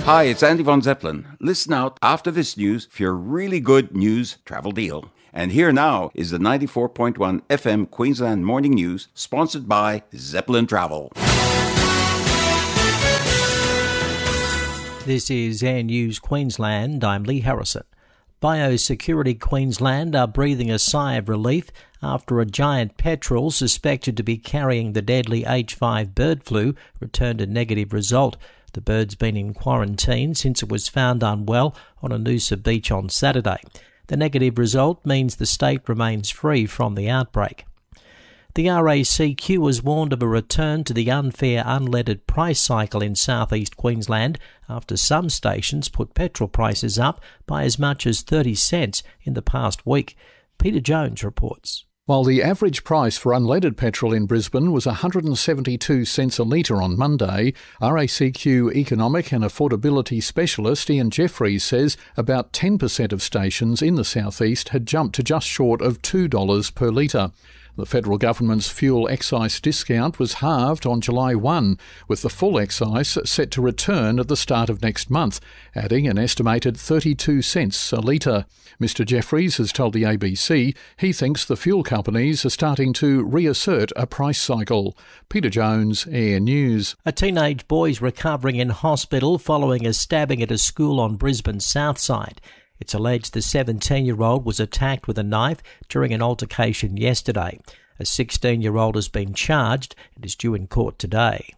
Hi, it's Andy von Zeppelin. Listen out after this news for your really good news travel deal. And here now is the 94.1 FM Queensland Morning News, sponsored by Zeppelin Travel. This is Air News Queensland. I'm Lee Harrison. Biosecurity Queensland are breathing a sigh of relief after a giant petrel suspected to be carrying the deadly H5 bird flu returned a negative result. The bird's been in quarantine since it was found unwell on a Noosa beach on Saturday. The negative result means the state remains free from the outbreak. The RACQ has warned of a return to the unfair unleaded price cycle in southeast Queensland after some stations put petrol prices up by as much as 30 cents in the past week. Peter Jones reports. While the average price for unleaded petrol in Brisbane was 172 cents a litre on Monday, RACQ economic and affordability specialist Ian Jeffries says about 10% of stations in the southeast had jumped to just short of $2 per litre. The federal government's fuel excise discount was halved on July 1, with the full excise set to return at the start of next month, adding an estimated 32 cents a litre. Mr Jeffries has told the ABC he thinks the fuel companies are starting to reassert a price cycle. Peter Jones, Air News. A teenage boy is recovering in hospital following a stabbing at a school on Brisbane's south side. It's alleged the 17-year-old was attacked with a knife during an altercation yesterday. A 16-year-old has been charged and is due in court today.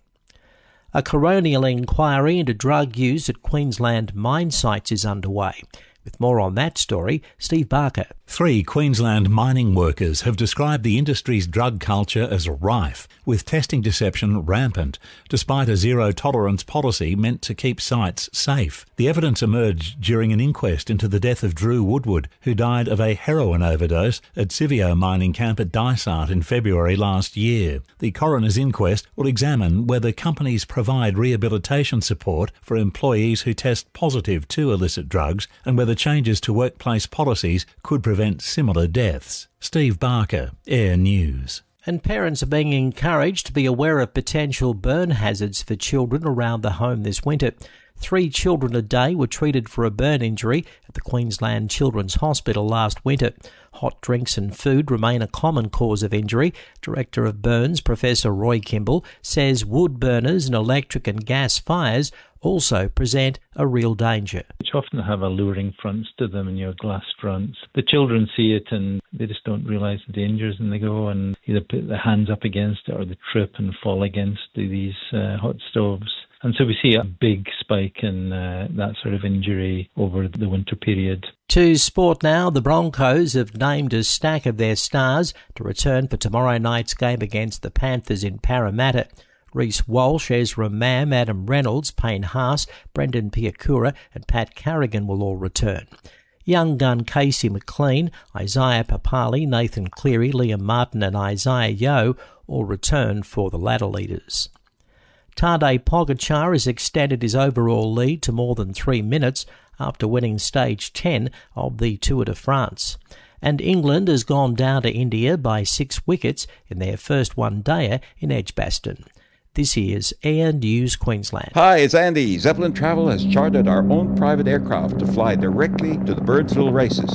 A coronial inquiry into drug use at Queensland mine sites is underway. With more on that story, Steve Barker. 3 Queensland mining workers have described the industry's drug culture as rife, with testing deception rampant, despite a zero-tolerance policy meant to keep sites safe. The evidence emerged during an inquest into the death of Drew Woodward, who died of a heroin overdose at Sivio mining camp at Dysart in February last year. The coroner's inquest will examine whether companies provide rehabilitation support for employees who test positive to illicit drugs and whether changes to workplace policies could prevent similar deaths. Steve Barker, Air News. And parents are being encouraged to be aware of potential burn hazards for children around the home this winter. 3 children a day were treated for a burn injury at the Queensland Children's Hospital last winter. Hot drinks and food remain a common cause of injury. Director of Burns, Professor Roy Kimball, says wood burners and electric and gas fires also present a real danger. Which often have alluring fronts to them, and glass fronts. The children see it and they just don't realise the dangers, and they go and either put their hands up against it or they trip and fall against these hot stoves. And so we see a big spike in that sort of injury over the winter period. To sport now, the Broncos have named a stack of their stars to return for tomorrow night's game against the Panthers in Parramatta. Reece Walsh, Ezra Mam, Adam Reynolds, Payne Haas, Brendan Piakura and Pat Carrigan will all return. Young gun Casey McLean, Isaiah Papali, Nathan Cleary, Liam Martin and Isaiah Yeo all return for the ladder leaders. Tadej Pogačar has extended his overall lead to more than 3 minutes after winning stage 10 of the Tour de France. And England has gone down to India by 6 wickets in their first one-dayer in Edgbaston. This is Air News Queensland. Hi, it's Andy. Zeppelin Travel has chartered our own private aircraft to fly directly to the Birdsville races.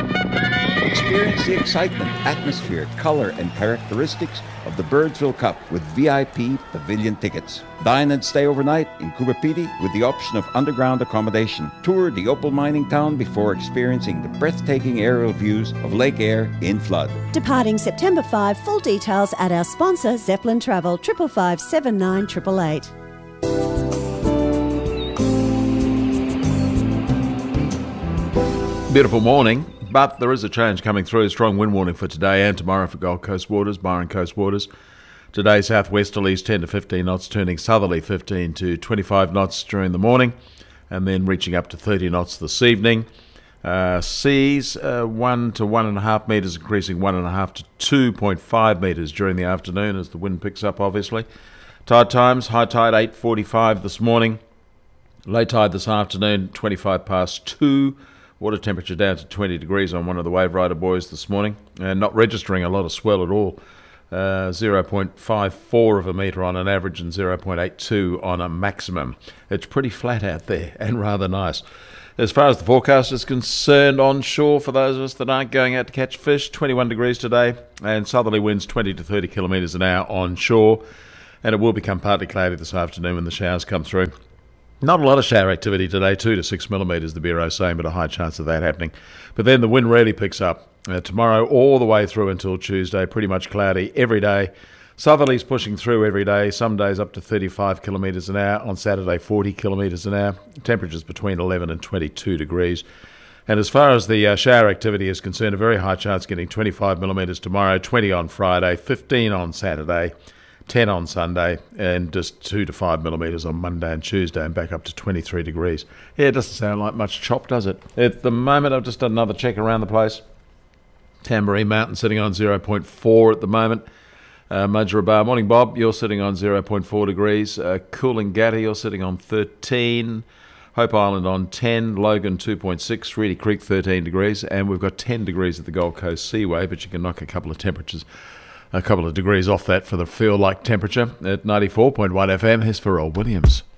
Experience the excitement, atmosphere, colour and characteristics of the Birdsville Cup with VIP pavilion tickets. Dine and stay overnight in Kubapiti with the option of underground accommodation. Tour the opal mining town before experiencing the breathtaking aerial views of Lake Eyre in flood. Departing September 5, full details at our sponsor Zeppelin Travel, 555 79 888. Beautiful morning, but there is a change coming through. A strong wind warning for today and tomorrow for Gold Coast waters, Byron Coast waters. Today, southwesterlies 10 to 15 knots, turning southerly 15 to 25 knots during the morning, and then reaching up to 30 knots this evening. Seas 1 to 1.5 metres, increasing 1.5 to 2.5 metres during the afternoon as the wind picks up, obviously. Tide times, high tide 8:45 this morning, low tide this afternoon 25 past 2. Water temperature down to 20 degrees on one of the Wave Rider buoys this morning, and not registering a lot of swell at all. 0.54 of a metre on an average and 0.82 on a maximum. It's pretty flat out there and rather nice. As far as the forecast is concerned, onshore, for those of us that aren't going out to catch fish, 21 degrees today, and southerly winds 20 to 30 kilometres an hour onshore. And it will become partly cloudy this afternoon when the showers come through. Not a lot of shower activity today, 2 to 6 millimetres, the Bureau's saying, but a high chance of that happening. But then the wind really picks up. Tomorrow all the way through until Tuesday, pretty much cloudy every day. Southerlies pushing through every day, some days up to 35 kilometres an hour. On Saturday, 40 kilometres an hour. Temperatures between 11 and 22 degrees. And as far as the shower activity is concerned, a very high chance getting 25 millimetres tomorrow, 20 on Friday, 15 on Saturday, 10 on Sunday, and just 2 to 5 millimetres on Monday and Tuesday, and back up to 23 degrees. Yeah, it doesn't sound like much chop, does it? At the moment, I've just done another check around the place. Tamborine Mountain sitting on 0.4 at the moment. Mudgeeraba, morning Bob, you're sitting on 0.4 degrees. Coolangatta, you're sitting on 13. Hope Island on 10. Logan 2.6. Reedy Creek 13 degrees. And we've got 10 degrees at the Gold Coast Seaway, but you can knock a couple of degrees off that for the feel-like temperature. At 94.1 FM, here's Pharrell Williams.